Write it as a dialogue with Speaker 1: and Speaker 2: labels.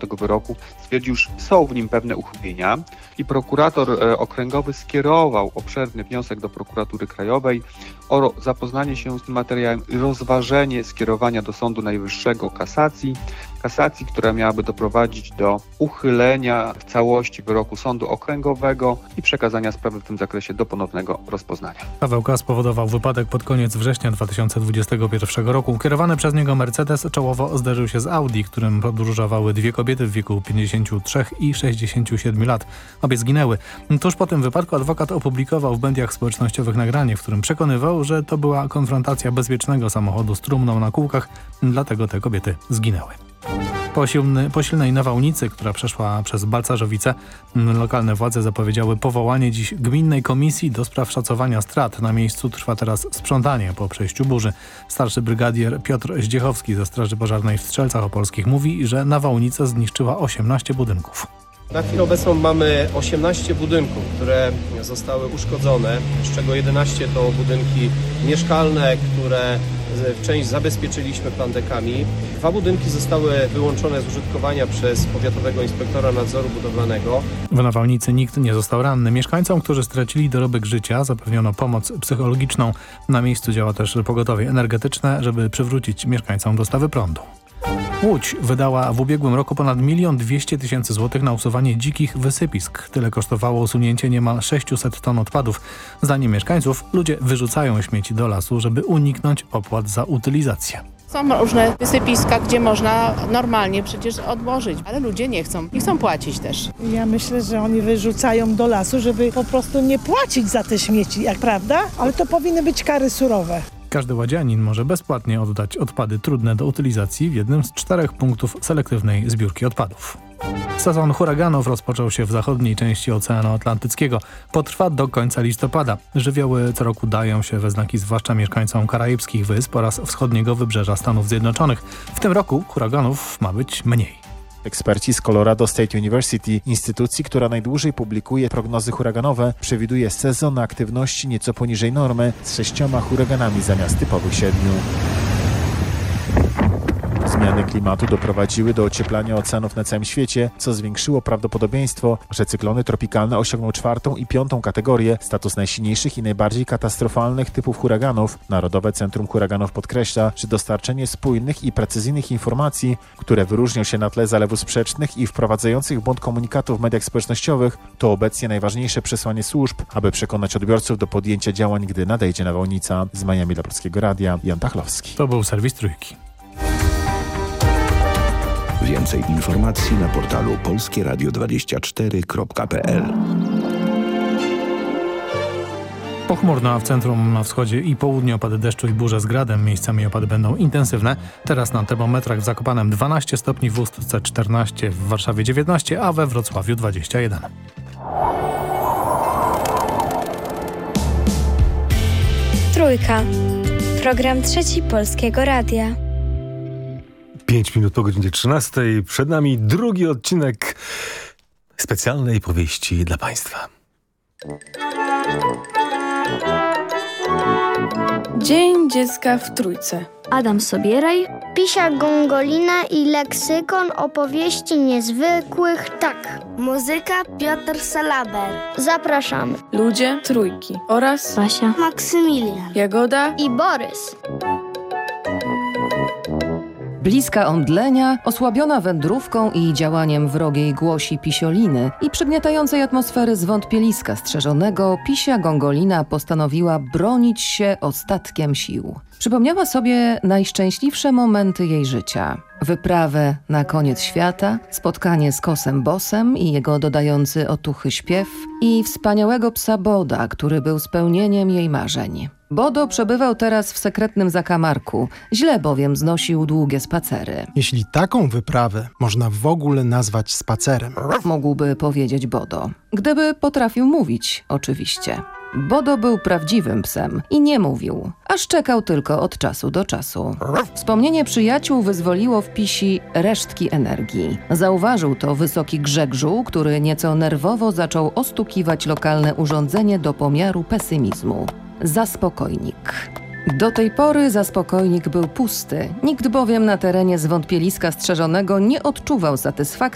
Speaker 1: tego wyroku stwierdził, że są w nim pewne uchybienia i prokurator okręgowy skierował obszerny wniosek do prokuratury krajowej o zapoznanie się z tym materiałem i rozważenie skierowania do Sądu Najwyższego kasacji, która miałaby doprowadzić do uchylenia w całości wyroku sądu okręgowego i przekazania sprawy w tym zakresie do ponownego rozpoznania.
Speaker 2: Paweł K. spowodował wypadek pod koniec września 2021 roku. Kierowany przez niego Mercedes czołowo zderzył się z Audi, którym podróżowały dwie kobiety w wieku 53 i 67 lat. Obie zginęły. Tuż po tym wypadku adwokat opublikował w mediach społecznościowych nagranie, w którym przekonywał, że to była konfrontacja bezpiecznego samochodu z trumną na kółkach, dlatego te kobiety zginęły. Po silnej nawałnicy, która przeszła przez Balcarzowice, lokalne władze zapowiedziały powołanie dziś Gminnej Komisji do spraw szacowania strat. Na miejscu trwa teraz sprzątanie po przejściu burzy. Starszy brygadier Piotr Zdziechowski ze Straży Pożarnej w Strzelcach Opolskich mówi, że nawałnica zniszczyła 18 budynków.
Speaker 3: Na chwilę obecną mamy 18 budynków, które zostały uszkodzone, z czego 11 to budynki mieszkalne, które część zabezpieczyliśmy plandekami. 2 budynki zostały wyłączone z użytkowania przez powiatowego inspektora nadzoru budowlanego.
Speaker 2: W nawałnicy nikt nie został ranny. Mieszkańcom, którzy stracili dorobek życia, zapewniono pomoc psychologiczną. Na miejscu działa też pogotowie energetyczne, żeby przywrócić mieszkańcom dostawy prądu. Łódź wydała w ubiegłym roku ponad 1 200 000 złotych na usuwanie dzikich wysypisk. Tyle kosztowało usunięcie niemal 600 ton odpadów. Zdaniem mieszkańców ludzie wyrzucają śmieci do lasu, żeby uniknąć opłat za utylizację.
Speaker 4: Są różne wysypiska, gdzie można normalnie przecież odłożyć, ale ludzie nie chcą płacić też.
Speaker 5: Ja myślę, że oni wyrzucają do lasu, żeby po prostu nie płacić za te śmieci, jak prawda? Ale to powinny być kary surowe.
Speaker 2: Każdy ładzianin może bezpłatnie oddać odpady trudne do utylizacji w jednym z 4 punktów selektywnej zbiórki odpadów. Sezon huraganów rozpoczął się w zachodniej części Oceanu Atlantyckiego. Potrwa do końca listopada. Żywioły co roku dają się we znaki zwłaszcza mieszkańcom karaibskich wysp oraz wschodniego wybrzeża Stanów Zjednoczonych. W tym roku huraganów ma być mniej.
Speaker 6: Eksperci z Colorado State University, instytucji, która najdłużej publikuje prognozy huraganowe, przewiduje sezon aktywności nieco poniżej normy z 6 huraganami zamiast typowych 7. Zmiany klimatu doprowadziły do ocieplania oceanów na całym świecie, co zwiększyło prawdopodobieństwo, że cyklony tropikalne osiągną 4. i 5. kategorię, status najsilniejszych i najbardziej katastrofalnych typów huraganów. Narodowe Centrum Huraganów podkreśla, że dostarczenie spójnych i precyzyjnych informacji, które wyróżnią się na tle zalewów sprzecznych i wprowadzających w błąd komunikatów w mediach społecznościowych, to obecnie najważniejsze przesłanie służb, aby przekonać odbiorców do podjęcia działań, gdy nadejdzie nawałnica. Z Miami dla Polskiego Radia, Jan Pachlowski.
Speaker 2: To był serwis Trójki.
Speaker 7: Więcej informacji na portalu polskieradio24.pl.
Speaker 2: Pochmurno, a w centrum, na wschodzie i południu opady deszczu i burze z gradem. Miejscami opady będą intensywne. Teraz na termometrach w Zakopanem 12 stopni, w Ustce 14, w Warszawie 19, a we Wrocławiu 21.
Speaker 8: Trójka. Program Trzeci Polskiego Radia.
Speaker 9: 5 minut po godzinie 13. Przed nami drugi odcinek specjalnej powieści dla Państwa.
Speaker 10: Dzień Dziecka w Trójce.
Speaker 11: Adam Sobieraj. Pisia Gongolina i leksykon opowieści niezwykłych, tak.
Speaker 12: Muzyka Piotr Salaber.
Speaker 11: Zapraszamy.
Speaker 10: Ludzie Trójki oraz
Speaker 11: Basia,
Speaker 12: Maksymilian,
Speaker 10: Jagoda
Speaker 11: i Borys.
Speaker 13: Bliska omdlenia, osłabiona wędrówką i działaniem wrogiej głosi pisioliny i przygniatającej atmosfery zwątpieliska strzeżonego, Pisia Gongolina postanowiła bronić się ostatkiem sił. Przypomniała sobie najszczęśliwsze momenty jej życia. Wyprawę na koniec świata, spotkanie z Kosem Bosem i jego dodający otuchy śpiew i wspaniałego psa Boda, który był spełnieniem jej marzeń. Bodo przebywał teraz w sekretnym zakamarku, źle bowiem znosił długie spacery.
Speaker 14: Jeśli taką wyprawę można w ogóle nazwać spacerem,
Speaker 13: mógłby powiedzieć Bodo. Gdyby potrafił mówić, oczywiście. Bodo był prawdziwym psem i nie mówił, aż czekał tylko od czasu do czasu. Wspomnienie przyjaciół wyzwoliło w Pisi resztki energii. Zauważył to wysoki Grzegżu, który nieco nerwowo zaczął ostukiwać lokalne urządzenie do pomiaru pesymizmu. Zaspokojnik. Do tej pory zaspokojnik był pusty. Nikt bowiem na terenie zwątpieliska strzeżonego nie odczuwał satysfakcji